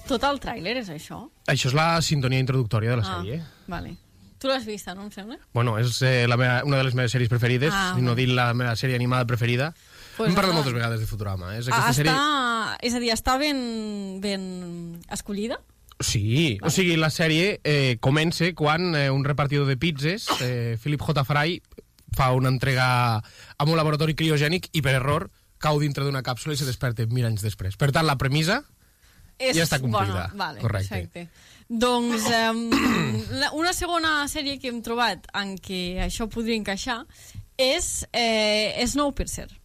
Tot el tràiler és això? Això és la sintonia introductòria de la sèrie. Vale. Tu l'has vista, no, em sembla? Bueno, és una de les meves sèries preferides, si no dir la meva sèrie animada preferida. Pues hem parlat moltes vegades de Futurama. És a dir, està ben escollida? Sí, vale. O sigui, la sèrie comença quan un repartidor de pizzas, Philip J. Fry, fa una entrega a un laboratori criogènic i per error cau dintre d'una càpsula i se desperta 1.000 anys després. Per tant, la premissa ja està complida. Vale, correcte. Perfecte. Doncs una segona sèrie que hem trobat en què això podria encaixar és Snowpiercer.